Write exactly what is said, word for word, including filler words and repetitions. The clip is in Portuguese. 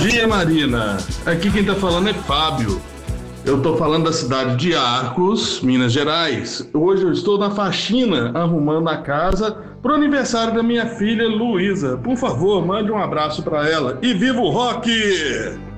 dia, Marina. Aqui quem tá falando é Fábio. Eu tô falando da cidade de Arcos, Minas Gerais. Hoje eu estou na faxina arrumando a casa pro aniversário da minha filha Luísa. Por favor, mande um abraço para ela. E viva o rock!